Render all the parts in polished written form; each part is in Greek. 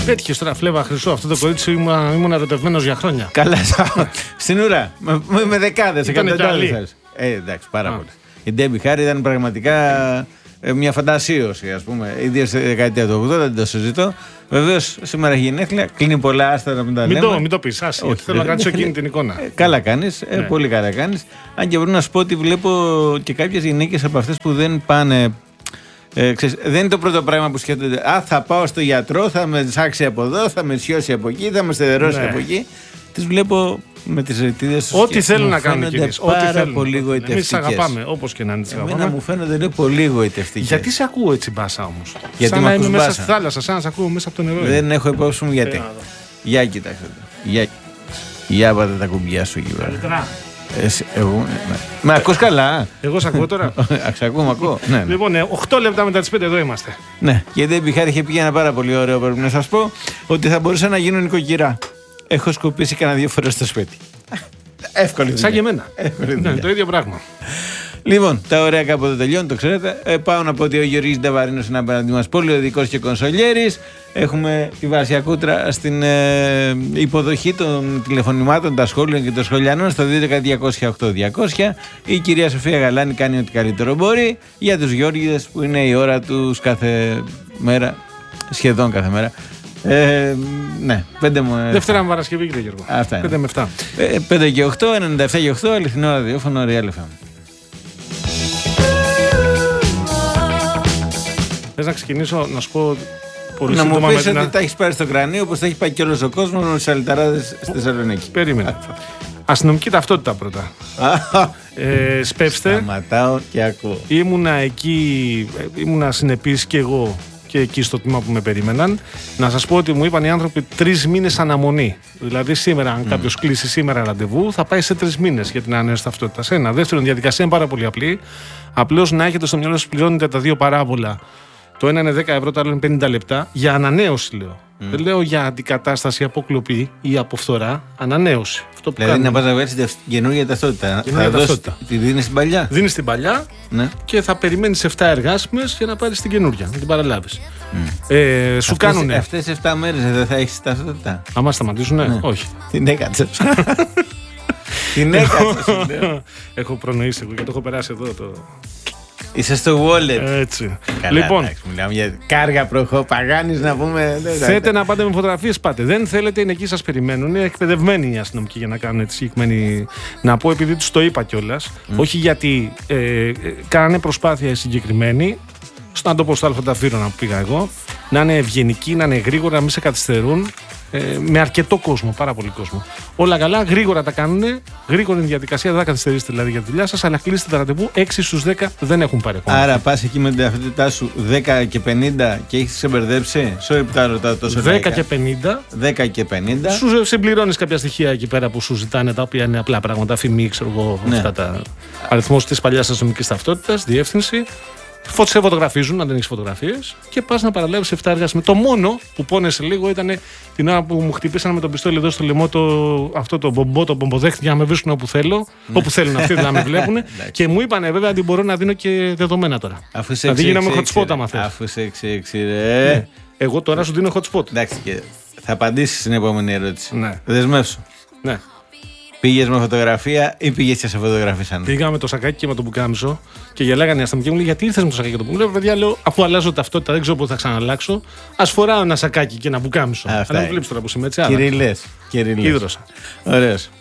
Πέτυχε τώρα φλέβα χρυσό. Αυτό το κορίτσι ήμουν ερωτευμένος για χρόνια. Καλά, στην ουρά. Με δεκάδες, εκατοντάδες. Εντάξει, πάρα πολύ. Η Ντέμπι Χάρη ήταν πραγματικά μια φαντασίωση, ας πούμε. Ήδη στη δεκαετία του 80, δεν το συζητώ. Βεβαίως σήμερα έχει γενέθλια, κλείνει πολλά άστερα να τα λέμε. Μην το πεις, θέλω να κρατήσω εκείνη την εικόνα. Καλά κάνεις, πολύ καλά κάνεις. Αν και μπορώ να σου πω ότι βλέπω και κάποιες γυναίκες από αυτές που δεν πάνε. Δεν είναι το πρώτο πράγμα που σκέφτονται. Θα πάω στο γιατρό, θα με σάξει από εδώ, θα με σιώσει από εκεί, θα με στεδερώσει από εκεί. Τις βλέπω με τις ρητίδες τους. Ό,τι θέλουν να κάνουν εκείνες. Πάρα πολύ γοητευτικές. Εμείς αγαπάμε, όπως και να είναι τις αγαπάμε. Μου φαίνονται πολύ γοητευτικές. Γιατί σε ακούω έτσι μπάσα όμως? Γιατί σαν να είμαι μέσα στη θάλασσα, σαν να σε ακούω μέσα από το νερό. Δεν έχω υπόψη μου γιατί. Για κοιτάξτε το. Για πάτε τα κουμπιά σου εκεί πέρα. Με ακούς καλά? Εγώ σε ακούω τώρα. Ακούω. Λοιπόν, 8 λεπτά μετά τις 5 εδώ είμαστε. Ναι, και η Ντέμπι Χάρη είχε πει ένα πάρα πολύ ωραίο, πρέπει να σας πω, ότι θα μπορούσα να γίνω νοικοκυρά. Έχω σκοπίσει κανένα 2 φορές στο σπίτι. Εύκολη. Σαν και εμένα. Ναι, το ίδιο πράγμα. Λοιπόν, τα ωραία κάπου εδώ τελειώνουν, το ξέρετε. Πάω να πω ότι ο Γεωργής Νταβαρίνος είναι απέναντι μας, πολυοδικός και κονσολιέρης. Έχουμε τη Βάσια Κούτρα στην υποδοχή των τηλεφωνημάτων, τα σχόλια και των σχολιανών στο 2.200.8.200. Η κυρία Σοφία Γαλάνη κάνει ό,τι καλύτερο μπορεί για τους Γιώργηδες που είναι η ώρα τους κάθε μέρα, σχεδόν κάθε μέρα. Ναι, 5 με. Δευτέρα με Παρασκευή, κύριε Γιώργο. Αυτά είναι. 5 με 7. 5 και 8, 97 και 8, αληθινό ραδιόφωνο, Real FM. Θες να ξεκινήσω να σου πω πολύ να σύντομα? μου πεις ότι τα έχεις πάρει στο κρανίο, όπως τα έχει πάει και όλος ο κόσμος με τους αλυταράδες στη Θεσσαλονίκη. Περίμενε. Αστυνομική ταυτότητα πρώτα. Σπεύστε. Σταματάω και ακούω. Ήμουνα εκεί, ήμουνα συνεπής και εγώ και εκεί στο τμήμα που με περίμεναν. Να σας πω ότι μου είπαν οι άνθρωποι 3 μήνες αναμονή. Δηλαδή σήμερα, αν κάποιος κλείσει σήμερα ραντεβού, θα πάει σε 3 μήνες για την ανανέωση ταυτότητας. Ένα. Δεύτερον, η διαδικασία είναι πάρα πολύ απλή. Απλώς να έχετε στο μυαλό σας πληρώνετε τα 2 παράβολα. Το ένα είναι 10 ευρώ, το άλλο είναι 50 λεπτά. Για ανανέωση λέω. Δεν λέω για αντικατάσταση, αποκλοπή ή αποφθορά. Ανανέωση. Αυτό που δηλαδή να πας να βγάλεις την καινούργια ταυτότητα. Τη δίνεις την παλιά. Δίνεις την παλιά, ναι, και θα περιμένεις 7 εργάσιμες για να πάρεις την καινούργια, να την παραλάβεις. Σου κάνουνε. Αυτές 7 μέρες δεν θα έχεις ταυτότητα? Άμα σταματήσουνε, ναι. Όχι. Την έκατσες. Την έκατσες. Έχω προνοήσει εγώ και το έχω περάσει εδώ το. Είσαι στο wallet. Έτσι. Καλά, λοιπόν, εντάξει, μιλάμε για κάργα προχωπαγάνης να πούμε. Θέλετε να πάτε με φωτογραφίες, πάτε. Δεν θέλετε, είναι εκεί, σας περιμένουν. Είναι εκπαιδευμένοι οι αστυνομικοί για να κάνουν τη συγκεκριμένη. Να πω, επειδή τους το είπα κιόλας, όχι γιατί κάνανε προσπάθεια οι συγκεκριμένοι, να το πω στο Αλφανταφύρωνα που πήγα εγώ, να είναι ευγενικοί, να είναι γρήγορα, να μην σε καθυστερούν. Με αρκετό κόσμο, πάρα πολύ κόσμο. Όλα καλά, γρήγορα τα κάνουν. Γρήγορη είναι η διαδικασία, δεν θα καθυστερήσετε δηλαδή για τη δουλειά σας, αλλά κλείσετε τα ραντεβού. 6 στους 10 δεν έχουν πάρει ακόμα. Άρα πας εκεί με την ταυτότητά σου 10 και 50 και έχεις ξεμπερδέψει. Sorry που τα ρωτάω τόσο. 10 και 50. 10 και 50. Σου συμπληρώνεις κάποια στοιχεία εκεί πέρα που σου ζητάνε, τα οποία είναι απλά πράγματα. Φημή, ξέρω εγώ, ναι, αυτά τα. Αριθμός της παλιάς αστυνομικής ταυτότητας, διεύθυνση. Σε φωτογραφίζουν, αν δεν έχεις φωτογραφίες, και πας να παραλάβεις 7 εργάσιμες. Το μόνο που πόνεσε λίγο ήταν την ώρα που μου χτυπήσανε με τον πιστόλι εδώ στο λαιμό αυτό το μπομπό, το μπομποδέχτη, για να με βρίσκουν όπου θέλω. Όπου θέλουν αυτοί, δηλαδή να με βλέπουν. Και μου είπανε βέβαια ότι μπορώ να δίνω και δεδομένα τώρα. Δηλαδή γίναμε hot spot άμα θες. Αφού σε εξεξηρε. Ναι. Εγώ τώρα σου δίνω hot spot. Εντάξει, και θα απαντήσεις στην επόμενη ερώτηση. Ναι. Δεσμεύσου. Ναι. Πήγες με φωτογραφία ή πήγες και σε φωτογραφίσαν? Πήγα με το σακάκι και με το πουκάμισο και γελάγανε οι αστυνομικοί. Μου λέει: γιατί ήρθες με το σακάκι και το πουκάμισο? Λέω: παιδιά, λέω, αφού αλλάζω ταυτότητα, δεν ξέρω πότε θα ξαναλλάξω. Ας φοράω ένα σακάκι και ένα πουκάμισο. Αλλά μην βλέπεις τώρα που είμαι έτσι. Κυριλές. Ίδρωσα. Ωραίος.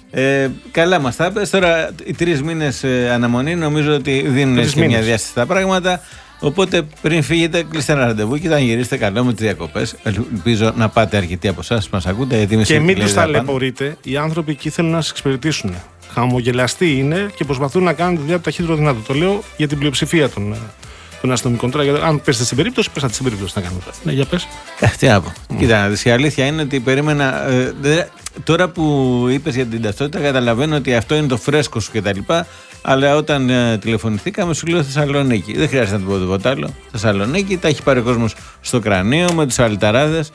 Καλά μας τα πες. Τώρα οι 3 μήνες αναμονή νομίζω ότι δίνουν και μια διάσταση στα πράγματα. Οπότε πριν φύγετε, κλείστε ένα ραντεβού και όταν γυρίσετε καλό με τις διακοπές. Ελπίζω να πάτε αρκετοί από εσάς που μας ακούτε. Και μην τους ταλαιπωρείτε. Οι άνθρωποι εκεί θέλουν να σας εξυπηρετήσουν. Χαμογελαστοί είναι και προσπαθούν να κάνουν τη δουλειά του ταχύτερο δυνατό. Το λέω για την πλειοψηφία των αστυνομικών. Τώρα, αν πέσετε στην περίπτωση, πέσατε στην περίπτωση να κάνετε. Ναι, για πες. Τι να πω. Κοίτα, η αλήθεια είναι ότι περίμενα. Τώρα που είπες για την ταυτότητα, καταλαβαίνω ότι αυτό είναι το φρέσκο σου κτλ. Αλλά όταν τηλεφωνηθήκαμε, σου λέω Θεσσαλονίκη. Δεν χρειάζεται να του πω τίποτα άλλο. Θεσσαλονίκη, τα έχει πάρει ο κόσμος στο κρανίο με τους αλυταράδες,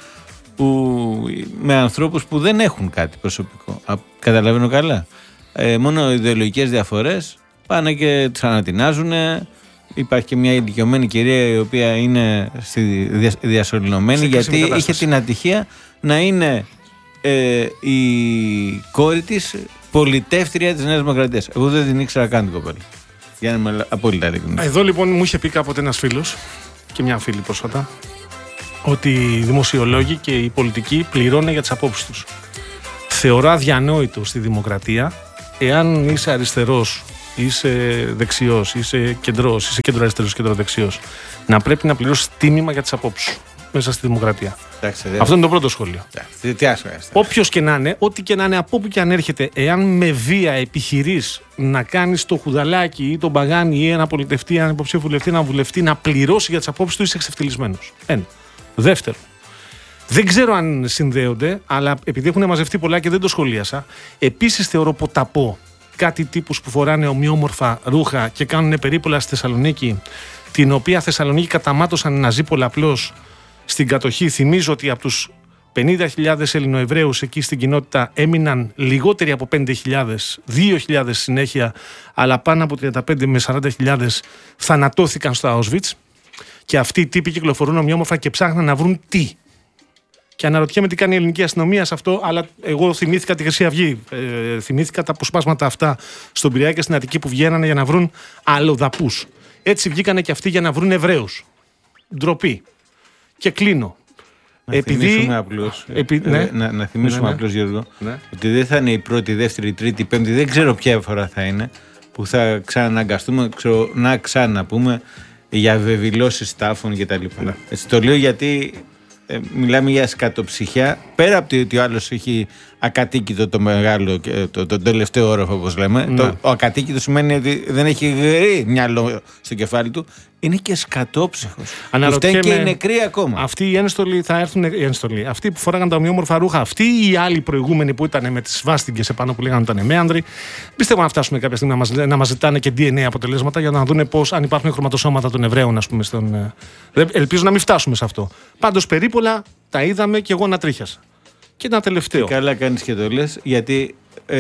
με ανθρώπους που δεν έχουν κάτι προσωπικό. Καταλαβαίνω καλά. Μόνο ιδεολογικές διαφορές πάνε και τους ανατινάζουν υπάρχει και μια ηλικιωμένη κυρία η οποία είναι διασωληνωμένη γιατί είχε την ατυχία να είναι η κόρη της πολιτεύτρια της Νέας Δημοκρατίας. Εγώ δεν την ήξερα καν την κοπέλα. Για να είμαι απόλυτα ειλικρινής. Εδώ λοιπόν μου είχε πει κάποτε ένας φίλος και μια φίλη πρόσφατα ότι οι δημοσιολόγοι και οι πολιτικοί πληρώνουν για τις απόψεις τους. Θεωρώ αδιανόητο στη δημοκρατία, εάν είσαι αριστερός, είσαι δεξιός, είσαι κεντρός, είσαι κεντροαριστερός, κεντροδεξιός, να πρέπει να πληρώσεις τίμημα για τις απόψεις σου μέσα στη δημοκρατία. Αυτό είναι το πρώτο σχόλιο. Όποιος και να είναι, ό,τι και να είναι, από όπου και αν έρχεται, εάν με βία επιχειρείς να κάνεις το χουδαλάκι ή τον παγάνι ή ένα πολιτευτή, έναν υποψήφιο βουλευτή, έναν βουλευτή να πληρώσει για τις απόψεις του, είσαι εξευτελισμένος. Ένα. Δεύτερο. Δεν ξέρω αν συνδέονται, αλλά επειδή έχουν μαζευτεί πολλά και δεν το σχολίασα, επίσης θεωρώ ποταπό κάτι τύπους που φοράνε ομοιόμορφα ρούχα και κάνουν περίπολα στη Θεσσαλονίκη, την οποία Θεσσαλονίκη καταμάτωσαν ναζί πολλαπλώς στην κατοχή. Θυμίζω ότι από τους 50.000 Ελληνοεβραίους εκεί στην κοινότητα έμειναν λιγότεροι από 5.000, 2.000 συνέχεια, αλλά πάνω από 35 με 40.000 θανατώθηκαν στο Auschwitz. Και αυτοί οι τύποι κυκλοφορούν ομοιόμορφα και ψάχναν να βρουν τι. Και αναρωτιέμαι τι κάνει η ελληνική αστυνομία σε αυτό, αλλά εγώ θυμήθηκα τη Χρυσή Αυγή. Θυμήθηκα τα αποσπάσματα αυτά στον Πειραιά και στην Αττική που βγαίνανε για να βρουν αλλοδαπούς. Έτσι βγήκανε και αυτοί για να βρουν Εβραίους. Ντροπή. Και κλείνω. Να θυμίσουμε απλώς, Γιώργο, ότι δεν θα είναι η πρώτη, δεύτερη, τρίτη, πέμπτη, δεν ξέρω ποια φορά θα είναι, που θα ξαναγκαστούμε να ξαναπούμε για βεβηλώσεις τάφων κτλ. Έτσι το λέω γιατί μιλάμε για σκατοψυχιά. Πέρα από το ότι ο άλλος έχει ακατοίκητο το μεγάλο, το τελευταίο όροφο, όπως λέμε. Ο ακατοίκητο σημαίνει ότι δεν έχει γρή μυαλό στο κεφάλι του. Είναι και σκατόψυχος. Φταίνει και οι νεκροί ακόμα. Αυτοί οι ένστολοι θα έρθουν. Αυτοί που φοράγαν τα ομοιόμορφα ρούχα, αυτοί ή οι άλλοι προηγούμενοι που ήταν με τις σβάστιγγες επάνω που λέγανε ότι ήταν μέανδροι, πιστεύω να φτάσουμε κάποια στιγμή να μας ζητάνε και DNA αποτελέσματα για να δουν αν υπάρχουν χρωματοσώματα των Εβραίων, ας πούμε. Ελπίζω να μην φτάσουμε σε αυτό. Πάντως περίπολα τα είδαμε και εγώ να τρίχιασα. Και ένα τελευταίο. Και καλά κάνεις και το λες, γιατί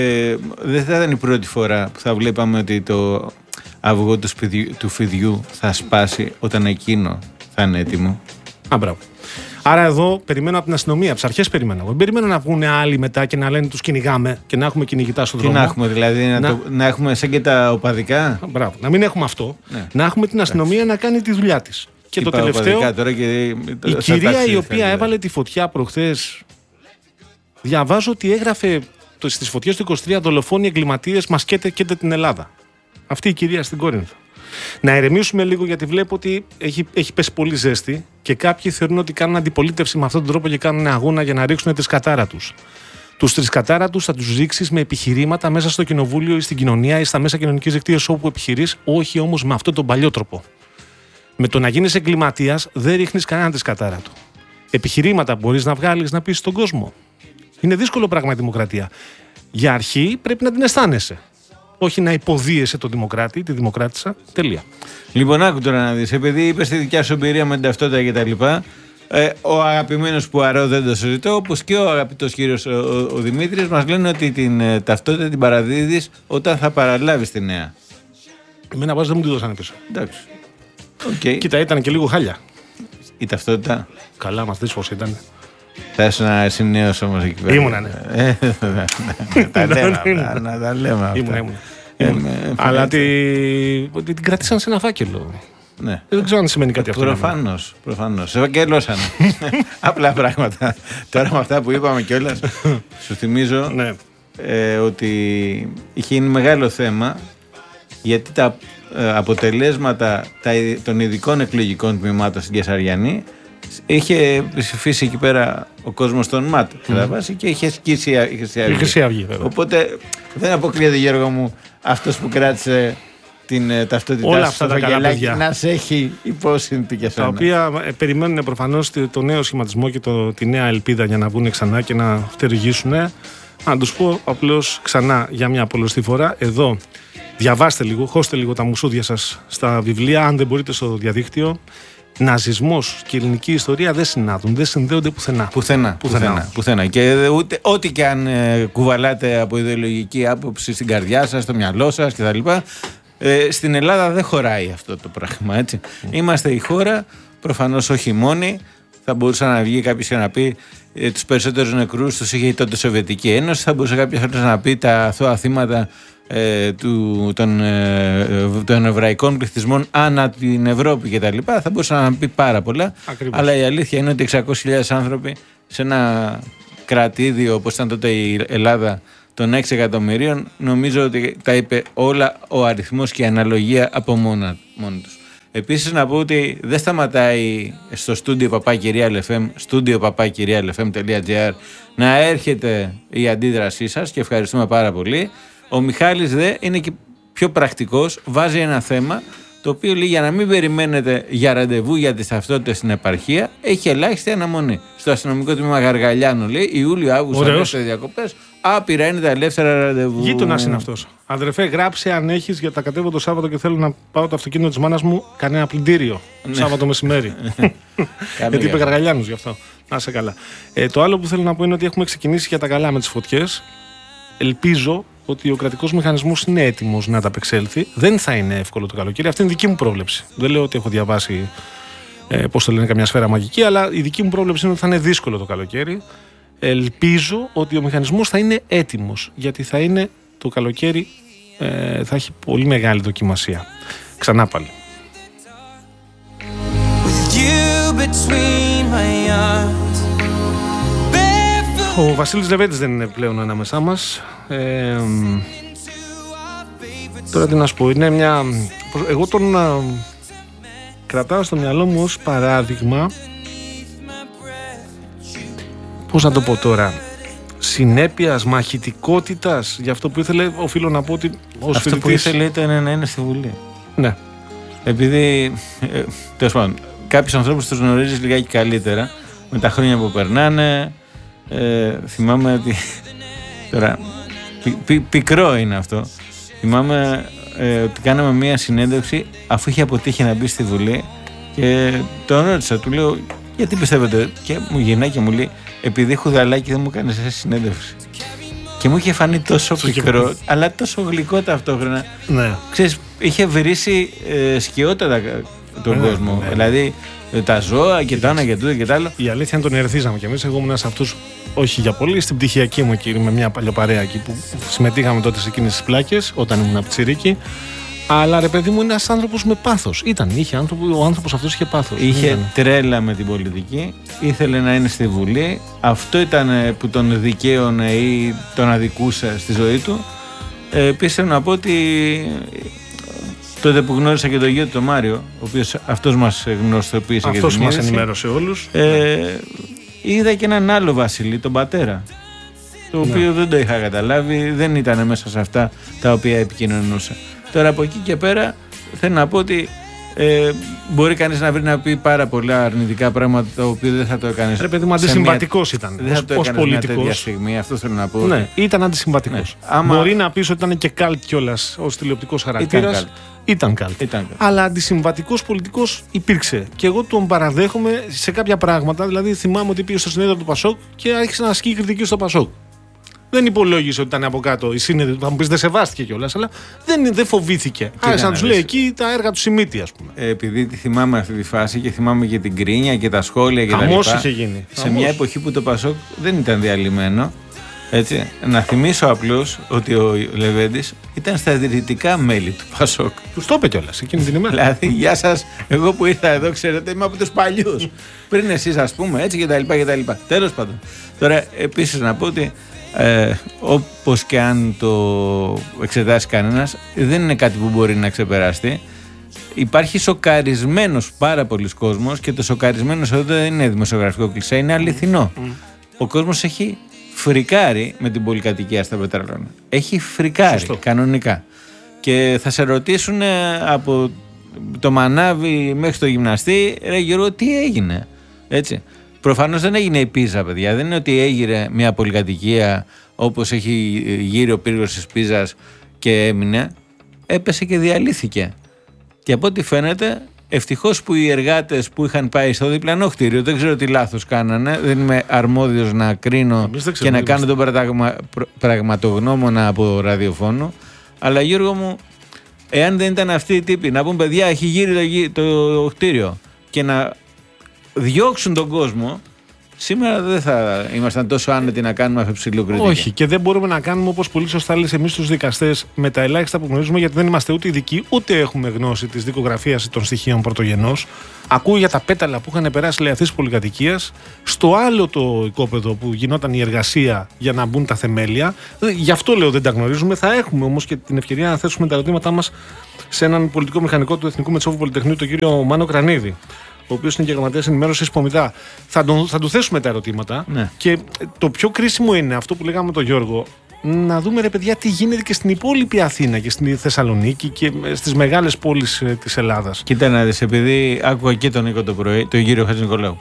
δεν θα ήταν η πρώτη φορά που θα βλέπαμε ότι το αυγό του φιδιού θα σπάσει όταν εκείνο θα είναι έτοιμο. Μπράβο. Άρα εδώ περιμένω από την αστυνομία, από τις αρχές περιμένω. Δεν περιμένω να βγουν άλλοι μετά και να λένε τους κυνηγάμε και να έχουμε κυνηγητά στον δρόμο. Τι να έχουμε, δηλαδή, να έχουμε σαν και τα οπαδικά. Μπράβο. Να μην έχουμε αυτό. Ναι. Να έχουμε την αστυνομία να κάνει τη δουλειά της. Και το τελευταίο. Τώρα και η κυρία η οποία έβαλε τη φωτιά προχθές. Διαβάζω ότι έγραφε στις φωτιές του 23 δολοφόνοι εγκληματίες μας καίτε την Ελλάδα. Αυτή η κυρία στην Κόρινθο. Να ηρεμήσουμε λίγο γιατί βλέπω ότι έχει πέσει πολύ ζέστη και κάποιοι θεωρούν ότι κάνουν αντιπολίτευση με αυτόν τον τρόπο και κάνουν αγώνα για να ρίξουν τρισκατάρα τους. Τους τρισκατάρα τους θα τους ρίξεις με επιχειρήματα μέσα στο κοινοβούλιο ή στην κοινωνία ή στα μέσα κοινωνικής δικτύωσης όπου επιχειρείς, όχι όμως με αυτόν τον παλιό τρόπο. Με το να γίνεις εγκληματίας δεν ρίχνεις κανέναν τρισκατάρα του. Επιχειρήματα μπορείς να βγάλεις να πεις στον κόσμο. Είναι δύσκολο πράγμα η δημοκρατία. Για αρχή πρέπει να την αισθάνεσαι. Όχι να υποδίεσαι τον δημοκράτη, τη δημοκράτησα. Τελεία. Λοιπόν, άκου τώρα να δεις. Επειδή είπες τη δικιά σου εμπειρία με την ταυτότητα κτλ. Ο αγαπημένος Πουαρό δεν το συζητώ, όπως και ο αγαπητός κύριος ο Δημήτρης, μας λένε ότι την ταυτότητα την παραδίδεις όταν θα παραλάβεις τη νέα. Εμένα βάζει δεν μου τη δώσανε πίσω. Εντάξει. Okay. Κοίτα, ήταν και λίγο χάλια. Η ταυτότητα. Καλά, μας δεις πώς ήταν. Θα ήσουν εσύ νέος όμως εκεί πέρα. Ήμουνα, ναι. Να τα λέμε αυτά. Αλλά την κρατήσαν σε ένα φάκελο. Ναι. Δεν ξέρω αν σημαίνει κάτι αυτό. Προφανώς. Σε ευαγγελώσανε. Απλά πράγματα. Τώρα με αυτά που είπαμε κιόλας, σου θυμίζω ότι είχε γίνει μεγάλο θέμα γιατί τα αποτελέσματα των ειδικών εκλογικών τμήματων στην Κεσαριανή είχε ψηφίσει εκεί πέρα ο κόσμος των ΜΑΤ και είχε σκίσει η Χρυσή Αυγή. Οπότε δεν αποκλείεται, Γιώργο μου, αυτός που κράτησε την ταυτότητά σου στο φαγγελάκι να σε έχει υπόσυντη και σένα. Τα οποία περιμένουν προφανώς το νέο σχηματισμό και τη νέα ελπίδα για να βγουν ξανά και να φτεριγήσουν. Να τους πω απλώς ξανά για μια πολλωστή φορά εδώ. Διαβάστε λίγο, χώστε λίγο τα μουσούδια σας στα βιβλία, αν δεν μπορείτε στο διαδίκτυο. Ναζισμός και ελληνική ιστορία δεν συνάδουν, δεν συνδέονται πουθενά. Και ό,τι και αν κουβαλάτε από ιδεολογική άποψη στην καρδιά σας, στο μυαλό σας κτλ. Στην Ελλάδα δεν χωράει αυτό το πράγμα, έτσι. Είμαστε η χώρα, προφανώς όχι μόνοι. Θα μπορούσε να βγει κάποιος και να πει τους περισσότερους νεκρούς τους είχε τότε η Σοβιετική Ένωση. Θα μπορούσε κάποιος να πει τα αθώα θύματα των εβραϊκών πληθυσμών ανά την Ευρώπη κτλ. Θα μπορούσε να πει πάρα πολλά. Ακριβώς. Αλλά η αλήθεια είναι ότι 600.000 άνθρωποι σε ένα κρατήδιο όπως ήταν τότε η Ελλάδα των 6 εκατομμυρίων, νομίζω ότι τα είπε όλα ο αριθμός και η αναλογία από μόνοι τους. Επίσης να πω ότι δεν σταματάει στο studio.papakirialfm.gr να έρχεται η αντίδρασή σας και ευχαριστούμε πάρα πολύ. Ο Μιχάλης δε είναι και πιο πρακτικός, βάζει ένα θέμα το οποίο λέει για να μην περιμένετε για ραντεβού για τις ταυτότητες στην επαρχία, έχει ελάχιστη αναμονή. Στο αστυνομικό τμήμα Γαργαλιάνου λέει Ιούλιο-Αύγουστο ελεύθερες διακοπές, άπειρα είναι τα ελεύθερα ραντεβού. Γείτονας είναι αυτός. Αδερφέ, γράψε αν έχεις για τα κατέβω το Σάββατο και θέλω να πάω το αυτοκίνητο της μάνας μου κανένα πλυντήριο. Σάββατο μεσημέρι. Γιατί είπε Γαργαλιάνους γι' αυτό. Να είσαι καλά. Το άλλο που θέλω να πω είναι ότι έχουμε ξεκινήσει για τα καλά με τις φωτιές. Ελπίζω ότι ο κρατικός μηχανισμός είναι έτοιμος να ανταπεξέλθει. Δεν θα είναι εύκολο το καλοκαίρι. Αυτή είναι η δική μου πρόβλεψη. Δεν λέω ότι έχω διαβάσει πώς το λένε καμιά σφαίρα μαγική, αλλά η δική μου πρόβλεψη είναι ότι θα είναι δύσκολο το καλοκαίρι. Ελπίζω ότι ο μηχανισμός θα είναι έτοιμος, γιατί θα είναι το καλοκαίρι, θα έχει πολύ μεγάλη δοκιμασία. Ξανά πάλι. Ο Βασίλης Λεβέντης δεν είναι πλέον ανάμεσά μας. Τώρα τι να σου πω, είναι μια... Εγώ τον κρατάω στο μυαλό μου ως παράδειγμα, πώς να το πω τώρα, συνέπειας, μαχητικότητας, για αυτό που ήθελε. Οφείλω να πω ότι ως αυτό που ήθελε ήταν να είναι στη Βουλή. Ναι. Επειδή, τέλος πάντων, κάποιους ανθρώπους τους γνωρίζεις λιγάκι καλύτερα με τα χρόνια που περνάνε. Θυμάμαι ότι τώρα πικρό είναι αυτό. Θυμάμαι ότι κάναμε μία συνέντευξη αφού είχε αποτύχει να μπει στη Βουλή και τον ρώτησα, του λέω γιατί πιστεύετε, και μου γυρνάει και μου λέει επειδή χουδαλάκι δεν μου κάνεις εσύ συνέντευξη. Και μου είχε φανεί τόσο πικρό αλλά τόσο γλυκό ταυτόχρονα. Ναι. Ξέρεις, είχε βρήσει σκιότατα τον κόσμο. Ναι. Δηλαδή τα ζώα και τα ένα και τούτο και τα άλλο. Η αλήθεια είναι τον ερεθίζαμε κι εμείς. Εγώ ήμουν σε αυτούς, όχι για πολύ, στην πτυχιακή μου εκεί με μια παλιοπαρέα εκεί που συμμετείχαμε τότε σε εκείνες τις πλάκες όταν ήμουν πιτσιρίκι. Αλλά ρε παιδί μου είναι ένας άνθρωπος με πάθος. Ο άνθρωπος αυτός είχε πάθος. Είχε τρέλα με την πολιτική, ήθελε να είναι στη Βουλή. Αυτό ήταν που τον δικαίωνε ή τον αδικούσε στη ζωή του. Επίσης να πω ότι τότε που γνώρισα και τον γιο του τον Μάριο, ο οποίος αυτός μας γνωστοποίησε και αυτός μας ενημέρωσε όλους. Είδα και έναν άλλο Βασίλη, τον πατέρα, το οποίο δεν το είχα καταλάβει, δεν ήταν μέσα σε αυτά τα οποία επικοινωνούσα. Τώρα από εκεί και πέρα θέλω να πω ότι μπορεί κανείς να βρει να πει πάρα πολλά αρνητικά πράγματα τα οποία δεν θα το έκανε. Ρε παιδί μου, αντισυμβατικός ήταν. Δεν θα το έκανε μια τέτοια στιγμή, αυτό θέλω να πω. Ναι, ήταν αντισυμβατικός. Ναι. Μπορεί να πεις ότι ήταν και καλτ κιόλας ως τηλεοπτικός χαρακτήρας. Ήταν καλτ. Αλλά αντισυμβατικός πολιτικός υπήρξε. Και εγώ τον παραδέχομαι σε κάποια πράγματα. Δηλαδή θυμάμαι ότι πήγε στο συνέδριο του Πασόκ και άρχισε να ασκεί κριτική στο Πασόκ. Δεν υπολόγισε ότι ήταν από κάτω η σύνεδρη. Θα μου πει δεν σεβάστηκε κιόλας, αλλά δεν φοβήθηκε. Άρχισε να του λέει εκεί τα έργα του Σιμίτη, ας πούμε. Επειδή θυμάμαι αυτή τη φάση και θυμάμαι και την κρίνια και τα σχόλια και τα λοιπά. Χαμός είχε γίνει. Σε μια εποχή που το Πασόκ δεν ήταν διαλυμένο. Έτσι, να θυμίσω απλώς ότι ο Λεβέντης ήταν στα ιδρυτικά μέλη του Πασόκ. Τους το είπε κιόλας εκείνη την ημέρα. Δηλαδή, γεια σας, εγώ που ήρθα εδώ, ξέρετε, είμαι από τους παλιούς. Πριν εσείς, ας πούμε, έτσι κτλ. Τέλος πάντων. Τώρα, επίσης να πω ότι όπως και αν το εξετάσει κανένας, δεν είναι κάτι που μπορεί να ξεπεραστεί. Υπάρχει σοκαρισμένος πάρα πολλοί κόσμος και το σοκαρισμένος εδώ δεν είναι δημοσιογραφικό κλισέ, είναι αληθινό. Ο κόσμος έχει φρικάρει με την πολυκατοικία στα Πετραλώνα. Έχει φρικάρει. Σωστό. Κανονικά. Και θα σε ρωτήσουν από το μανάβι μέχρι το γυμναστή, ρε Γιώργο, τι έγινε. Έτσι. Προφανώς δεν έγινε η Πίζα, παιδιά. Δεν είναι ότι έγινε μια πολυκατοικία όπως έχει γύρει ο πύργος της Πίζας και έμεινε. Έπεσε και διαλύθηκε. Και από ό,τι φαίνεται, ευτυχώς που οι εργάτες που είχαν πάει στο διπλανό κτίριο, δεν ξέρω τι λάθος κάνανε, δεν είμαι αρμόδιος να κρίνω και να κάνω τον πραγματογνώμονα από ραδιοφώνου, αλλά Γιώργο μου, Εάν δεν ήταν αυτοί οι τύποι να πούν παιδιά, έχει γύρει το κτίριο και να διώξουν τον κόσμο, σήμερα δεν θα ήμασταν τόσο άνετοι να κάνουμε αφεψιλοκριτική. Όχι, και δεν μπορούμε να κάνουμε, όπως πολύ σωστά λες, εμείς τους δικαστές με τα ελάχιστα που γνωρίζουμε, γιατί δεν είμαστε ούτε ειδικοί, ούτε έχουμε γνώση της δικογραφίας των στοιχείων πρωτογενώς. Ακούω για τα πέταλα που είχαν περάσει λεαθείς πολυκατοικίας, στο άλλο το οικόπεδο που γινόταν η εργασία για να μπουν τα θεμέλια. Γι' αυτό λέω δεν τα γνωρίζουμε. Θα έχουμε όμως και την ευκαιρία να θέσουμε τα ερωτήματά μας σε έναν πολιτικό μηχανικό του Εθνικού Μετσόβου Πολυτεχνείου, τον κύριο Μάνο Κρανίδη, ο οποίος είναι και γραμματέας ενημέρωσης Πομιδά. Θα του θέσουμε τα ερωτήματα. Ναι. Και το πιο κρίσιμο είναι αυτό που λέγαμε με τον Γιώργο. Να δούμε, ρε παιδιά, τι γίνεται και στην υπόλοιπη Αθήνα και στη Θεσσαλονίκη και στις μεγάλες πόλεις της Ελλάδας. Κοίτα να δεις, επειδή άκουγα και τον Νίκο το πρωί, τον κύριο Χατζηνικολάου,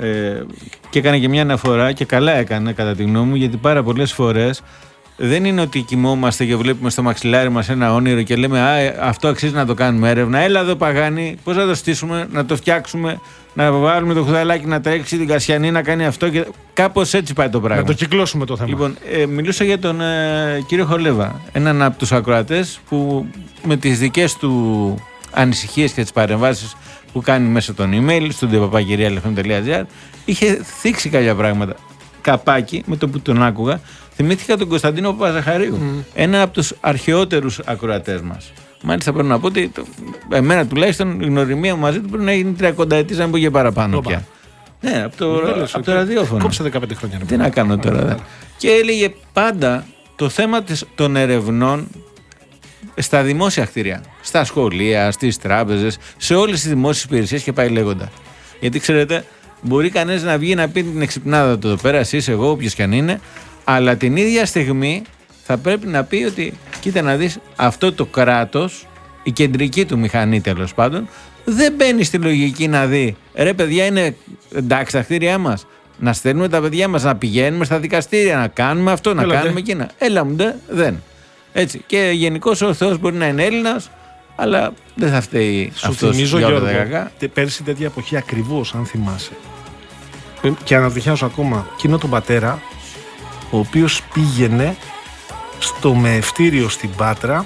και έκανε και μια αναφορά, και καλά έκανε κατά τη γνώμη μου, γιατί πάρα πολλές φορές δεν είναι ότι κοιμόμαστε και βλέπουμε στο μαξιλάρι μας ένα όνειρο και λέμε αυτό αξίζει να το κάνουμε έρευνα. Έλα εδώ Παγάνη, πώς να το στήσουμε, να το φτιάξουμε, να βάλουμε το χουδαλάκι να τρέξει, την Κασιανή να κάνει αυτό. Και κάπως έτσι πάει το πράγμα. Να το κυκλώσουμε το θέμα. Λοιπόν, μιλούσα για τον κύριο Χολέβα, έναν από τους ακροατές που με τις δικές του ανησυχίες και τις παρεμβάσεις που κάνει μέσω των email, στο papakirialfm.gr, είχε θίξει κάποια πράγματα. Καπάκι, με το που τον άκουγα, θυμήθηκα τον Κωνσταντίνο Παπαζαχαρίου, ένα από τους αρχαιότερους ακροατές μας. Μάλιστα πρέπει να πω ότι εμένα τουλάχιστον η γνωριμία μου μαζί του πρέπει να γίνει 30 ετής, αν πω και παραπάνω πια. Ναι, από το ραδιόφωνο. Κόψε 15 χρόνια. Τι να κάνω τώρα. Και έλεγε πάντα το θέμα των ερευνών στα δημόσια κτίρια, στα σχολεία, στις τράπεζες, σε όλες τις δημόσιες υπηρεσίες και πάει λέγοντα. Γιατί ξέρετε, μπορεί κανένας να βγει να πει την εξυπνάδα του εδώ πέρα, εσείς, εγώ, όποιος κι αν είναι, αλλά την ίδια στιγμή θα πρέπει να πει ότι κοίτα να δεις, αυτό το κράτος, η κεντρική του μηχανή τέλος πάντων, δεν μπαίνει στη λογική να δει, ρε παιδιά, είναι εντάξει τα κτίρια μας, να στέλνουμε τα παιδιά μας, να πηγαίνουμε στα δικαστήρια, να κάνουμε αυτό, να κάνουμε εκείνα. Έλα μου δεν. Έτσι. Και γενικώς ο Θεός μπορεί να είναι Έλληνας, αλλά δεν θα φταίει αυτός για όλα τα κακά. Πέρσι τέτοια εποχή ακριβώς, αν θυμάσαι, και αναδειχιάζω ακόμα, εκείνο τον πατέρα, ο οποίος πήγαινε στο μεευτήριο στην Πάτρα,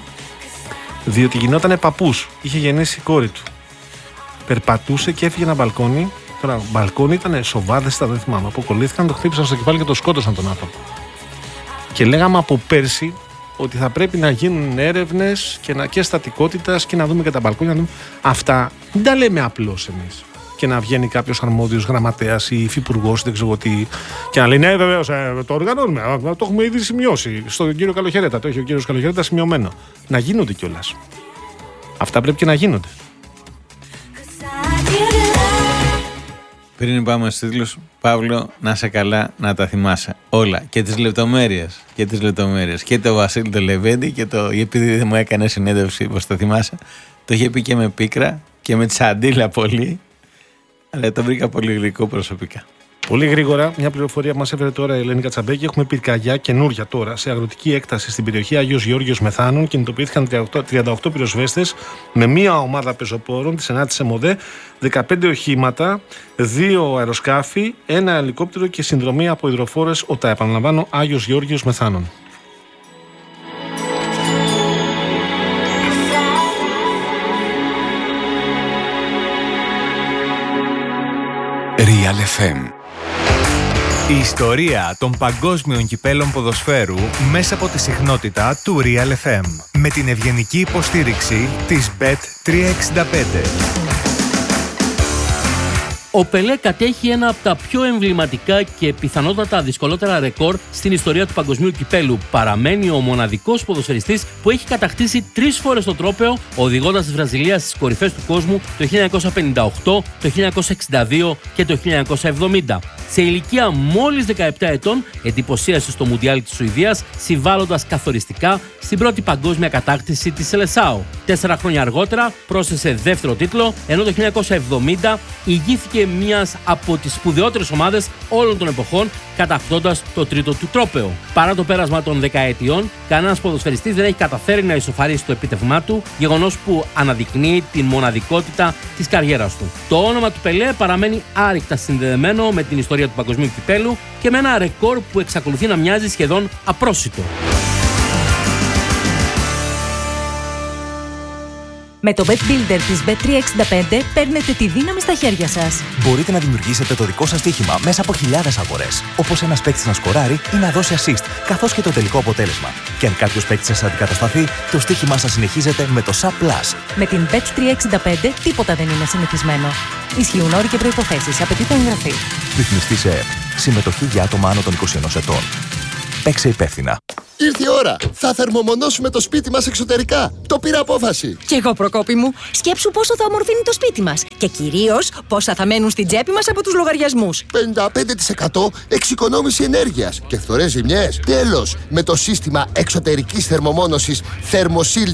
διότι γινότανε παππούς, είχε γεννήσει η κόρη του. Περπατούσε και έφυγε ένα μπαλκόνι. Τώρα, μπαλκόνι ήταν σοβάδεστα, δεν θυμάμαι. Αποκολλήθηκαν, το χτύπησαν στο κεφάλι και το σκότωσαν τον άνθρωπο. Και λέγαμε από πέρσι ότι θα πρέπει να γίνουν έρευνες και στατικότητας και να δούμε και τα μπαλκόνια. Αυτά δεν τα λέμε απλώς εμείς. Και να βγαίνει κάποιος αρμόδιος γραμματέας ή υφυπουργός, δεν ξέρω τι, και να λέει ναι, βεβαίως, το οργανώνουμε. Το έχουμε ήδη σημειώσει. Στον κύριο Καλοχαιρέτα, το έχει ο κύριος Καλοχαιρέτα σημειωμένο. Να γίνονται κιόλας. Αυτά πρέπει και να γίνονται. Πριν πάμε στους τίτλους, Παύλο, να είσαι καλά, να τα θυμάσαι όλα. Και τις λεπτομέρειες. Και το Βασίλη το Λεβέντη και επειδή δεν μου έκανε συνέντευξη, πώς το θυμάσαι, το είχε πει και με πίκρα και με τσαντίλα πολύ. Αλλά το βρήκα πολύ γλυκό προσωπικά. Πολύ γρήγορα, μια πληροφορία που μας έφερε τώρα η Ελένη Κατσαμπέκη. Έχουμε πυρκαγιά καινούρια τώρα σε αγροτική έκταση στην περιοχή Άγιος Γεώργιος Μεθάνων. Κινητοποιήθηκαν 38 πυροσβέστες με μία ομάδα πεζοπόρων της 9ης ΕΜΟΔΕ, 15 οχήματα, 2 αεροσκάφη, 1 ελικόπτερο και συνδρομή από υδροφόρες ΟΤΑ. Επαναλαμβάνω, Άγιος Γεώργιος Μεθάνων. Real FM. Η ιστορία των παγκόσμιων κυπέλων ποδοσφαίρου μέσα από τη συχνότητα του Real FM. Με την ευγενική υποστήριξη της Bet365. Ο Πελέ κατέχει ένα από τα πιο εμβληματικά και πιθανότατα δυσκολότερα ρεκόρ στην ιστορία του παγκοσμίου κυπέλου. Παραμένει ο μοναδικός ποδοσφαιριστής που έχει κατακτήσει 3 φορές το τρόπαιο, οδηγώντας τη Βραζιλία στις κορυφές του κόσμου το 1958, το 1962 και το 1970. Σε ηλικία μόλις 17 ετών, εντυπωσίασε στο Μουντιάλ της Σουηδίας, συμβάλλοντας καθοριστικά στην πρώτη παγκόσμια κατάκτηση της Σελεσάου. 4 χρόνια αργότερα πρόσθεσε δεύτερο τίτλο, ενώ το 1970 ηγήθηκε μιας από τις σπουδαιότερες ομάδες όλων των εποχών, κατακτώντας το τρίτο του τρόπαιο. Παρά το πέρασμα των δεκαετιών, κανένας ποδοσφαιριστής δεν έχει καταφέρει να ισοφαρίσει το επίτευγμά του, γεγονός που αναδεικνύει την μοναδικότητα της καριέρας του. Το όνομα του Πελέ παραμένει άρρηκτα συνδεδεμένο με την ιστορία του παγκοσμίου κυπέλου και με ένα ρεκόρ που εξακολουθεί να μοιάζει σχεδόν απρόσιτο. Με το Bet Builder της Bet365 παίρνετε τη δύναμη στα χέρια σας. Μπορείτε να δημιουργήσετε το δικό σας στοίχημα μέσα από χιλιάδες αγορές. Όπως ένας παίκτης να σκοράρει ή να δώσει assist, καθώς και το τελικό αποτέλεσμα. Και αν κάποιος παίκτης σας αντικατασταθεί, το στοίχημά σας συνεχίζεται με το SAP+. Με την Bet365 τίποτα δεν είναι συνηθισμένο. Ισχύουν όροι και προϋποθέσεις. Απαιτείται εγγραφή. Ρυθμιστή σε ΕΕΠ. Συμμετοχή για άτομα άνω των 21 ετών. Παίξε υπεύθυνα. Ήρθε η ώρα. Θα θερμομονώσουμε το σπίτι μας εξωτερικά. Το πήρα απόφαση. Κι εγώ, Προκόπη μου. Σκέψου πόσο θα ομορφύνει το σπίτι μας. Και κυρίως πόσα θα μένουν στην τσέπη μας από τους λογαριασμούς. 55% εξοικονόμηση ενέργειας και φθορές ζημιές. Τέλος, με το σύστημα εξωτερικής θερμομόνωσης ThermoShield